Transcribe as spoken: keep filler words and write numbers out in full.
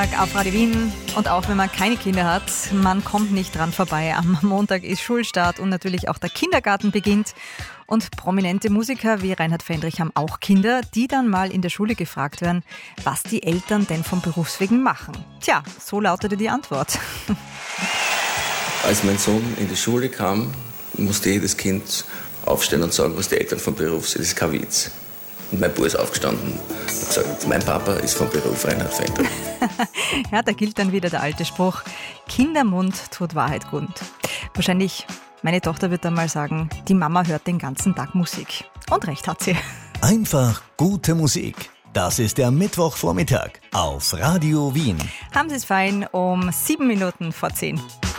Auf Radio Wien, und auch wenn man keine Kinder hat, man kommt nicht dran vorbei. Am Montag ist Schulstart und natürlich auch der Kindergarten beginnt. Und prominente Musiker wie Reinhard Fendrich haben auch Kinder, die dann mal in der Schule gefragt werden, was die Eltern denn vom Berufswegen machen. Tja, so lautete die Antwort. Als mein Sohn in die Schule kam, musste jedes Kind aufstehen und sagen, was die Eltern vom Beruf sind. Das ist kein Witz. Und mein Bub ist aufgestanden und gesagt, mein Papa ist vom Beruf Reinhard Fendrich. Ja, da gilt dann wieder der alte Spruch, Kindermund tut Wahrheit kund. Wahrscheinlich, meine Tochter wird dann mal sagen, die Mama hört den ganzen Tag Musik. Und recht hat sie. Einfach gute Musik. Das ist der Mittwochvormittag auf Radio Wien. Haben Sie es fein um sieben Minuten vor zehn.